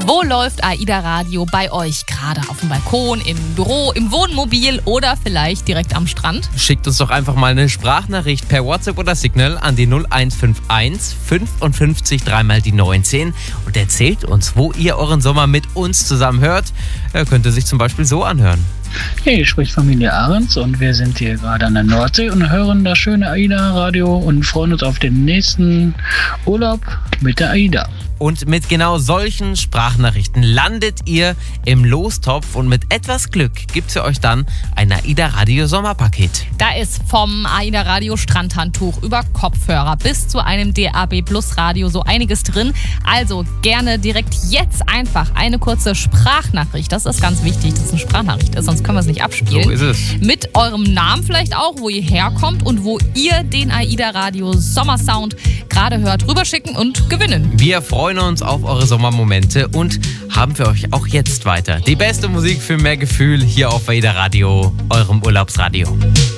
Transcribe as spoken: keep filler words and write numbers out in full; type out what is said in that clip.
Wo läuft AIDA Radio bei euch? Gerade auf dem Balkon, im Büro, im Wohnmobil oder vielleicht direkt am Strand? Schickt uns doch einfach mal eine Sprachnachricht per WhatsApp oder Signal an die null eins fünf eins fünfundfünfzig dreimal die neunzehn und erzählt uns, wo ihr euren Sommer mit uns zusammen hört. Er könnte sich zum Beispiel so anhören. Hey, hier spricht Familie Ahrens und wir sind hier gerade an der Nordsee und hören das schöne AIDA-Radio und freuen uns auf den nächsten Urlaub mit der AIDA. Und mit genau solchen Sprachnachrichten landet ihr im Lostopf und mit etwas Glück gibt es für euch dann ein AIDA Radio Sommerpaket. Da ist vom AIDA Radio Strandhandtuch über Kopfhörer bis zu einem D A B Plus Radio so einiges drin. Also gerne direkt jetzt einfach eine kurze Sprachnachricht. Das ist ganz wichtig, dass es eine Sprachnachricht ist, sonst können wir es nicht abspielen. So ist es. Mit eurem Namen vielleicht auch, wo ihr herkommt und wo ihr den AIDA Radio Sommersound gerade hört, rüberschicken und gewinnen. Wir freuen uns auf eure Sommermomente und haben für euch auch jetzt weiter die beste Musik für mehr Gefühl hier auf AIDA Radio, eurem Urlaubsradio.